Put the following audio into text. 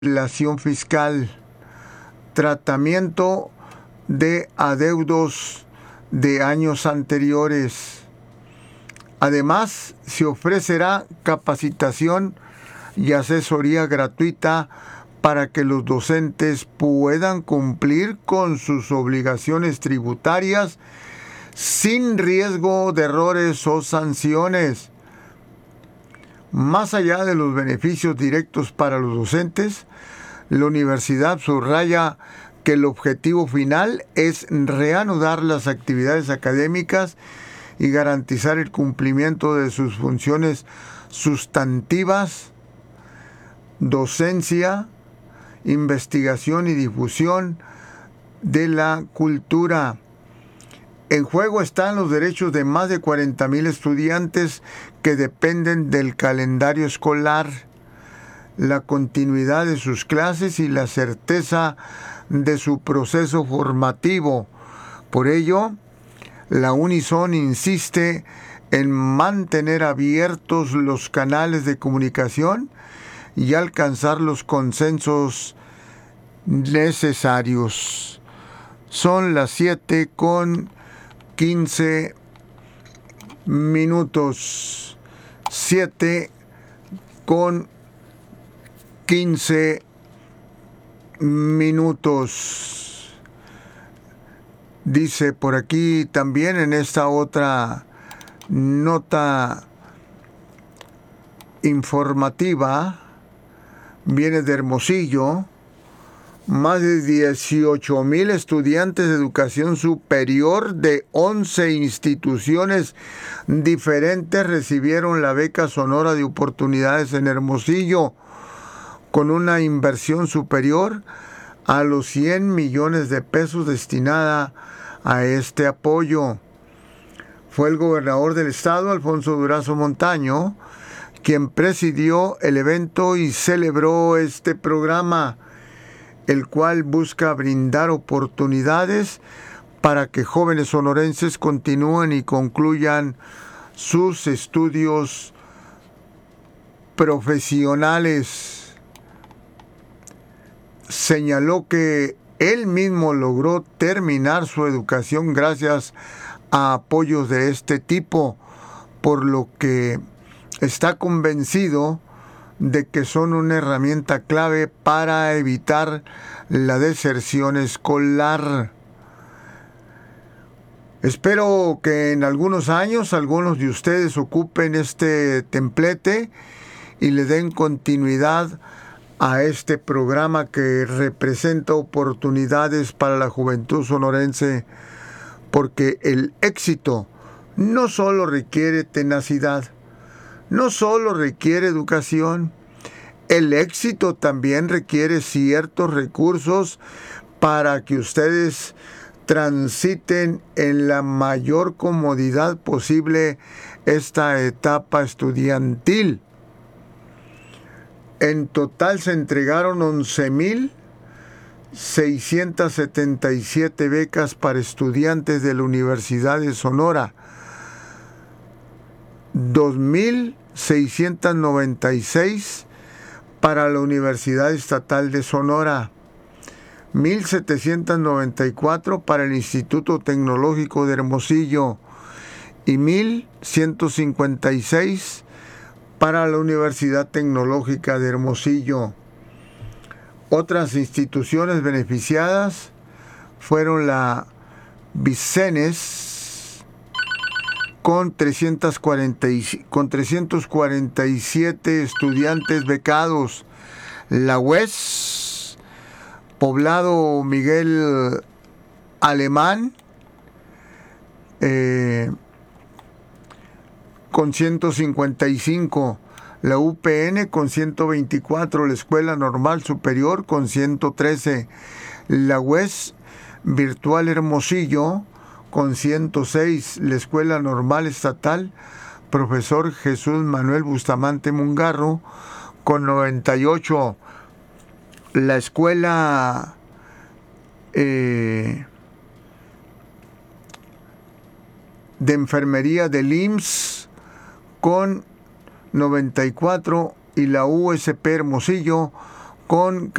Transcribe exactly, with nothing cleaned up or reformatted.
legislación fiscal, tratamiento de adeudos de años anteriores. Además, se ofrecerá capacitación y asesoría gratuita para que los docentes puedan cumplir con sus obligaciones tributarias sin riesgo de errores o sanciones. Más allá de los beneficios directos para los docentes, la universidad subraya que el objetivo final es reanudar las actividades académicas y garantizar el cumplimiento de sus funciones sustantivas, docencia, investigación y difusión de la cultura. En juego están los derechos de más de cuarenta mil estudiantes que dependen del calendario escolar, la continuidad de sus clases y la certeza de su proceso formativo. Por ello, la Unison insiste en mantener abiertos los canales de comunicación y alcanzar los consensos necesarios. Son las siete con quince minutos. siete con quince minutos. Dice por aquí también en esta otra nota informativa, viene de Hermosillo. Más de dieciocho mil estudiantes de educación superior de once instituciones diferentes recibieron la beca Sonora de Oportunidades en Hermosillo, con una inversión superior a los cien millones de pesos destinada a este apoyo. Fue el gobernador del estado, Alfonso Durazo Montaño, quien presidió el evento y celebró este programa, el cual busca brindar oportunidades para que jóvenes sonorenses continúen y concluyan sus estudios profesionales. Señaló que él mismo logró terminar su educación gracias a apoyos de este tipo, por lo que está convencido de que son una herramienta clave para evitar la deserción escolar. Espero que en algunos años algunos de ustedes ocupen este templete y le den continuidad a este programa que representa oportunidades para la juventud sonorense, porque el éxito no solo requiere tenacidad, no solo requiere educación, el éxito también requiere ciertos recursos para que ustedes transiten en la mayor comodidad posible esta etapa estudiantil. En total se entregaron once mil seiscientas setenta y siete becas para estudiantes de la Universidad de Sonora, dos mil seiscientas noventa y seis para la Universidad Estatal de Sonora, mil setecientas noventa y cuatro para el Instituto Tecnológico de Hermosillo y mil ciento cincuenta y seis para la Universidad Tecnológica de Hermosillo. Otras instituciones beneficiadas fueron la Vicenes, con trescientos cuarenta y siete estudiantes becados, la U E S, Poblado Miguel Alemán, eh, con ciento cincuenta y cinco, la U P N con ciento veinticuatro, la Escuela Normal Superior con ciento trece, la U E S Virtual Hermosillo con ciento seis, la Escuela Normal Estatal Profesor Jesús Manuel Bustamante Mungarro con noventa y ocho, la Escuela eh, de Enfermería del I M S S con noventa y cuatro y la U S P Hermosillo con